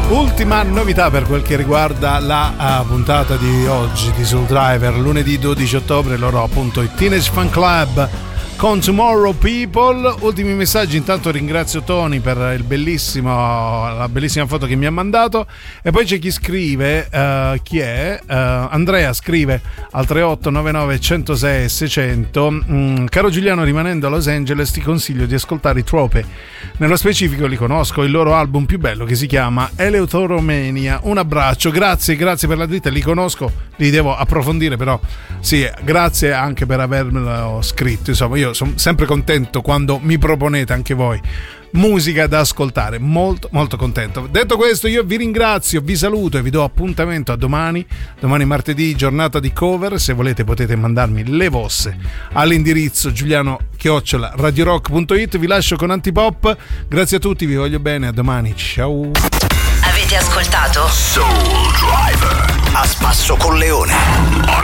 Ultima novità per quel che riguarda la puntata di oggi di Soul Driver, lunedì 12 ottobre, loro appunto i Teenage Fan Club con Tomorrow People. Ultimi messaggi, intanto ringrazio Tony per la bellissima foto che mi ha mandato, e poi c'è chi scrive, chi è? Andrea scrive al 3899 106 600: caro Giuliano, rimanendo a Los Angeles ti consiglio di ascoltare i Trope, nello specifico li conosco, il loro album più bello che si chiama Eleuthoromania. Un abbraccio, grazie per la dritta, li conosco, li devo approfondire, però sì, grazie anche per avermelo scritto. Insomma, io sono sempre contento quando mi proponete anche voi musica da ascoltare, molto molto contento. Detto questo, io vi ringrazio, vi saluto e vi do appuntamento a domani martedì, giornata di cover. Se volete potete mandarmi le vostre all'indirizzo giuliano@radiorock.it. Vi lascio con Antipop, grazie a tutti, vi voglio bene, a domani, ciao. Avete ascoltato Soul Driver a spasso con Leone.